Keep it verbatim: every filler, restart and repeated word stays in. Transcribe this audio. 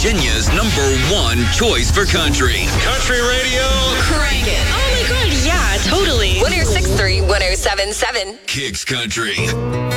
Virginia's number one choice for country. Country radio. Crank it. Oh my God, yeah, totally. one oh six point three, one oh seven point seven. Kicks Country.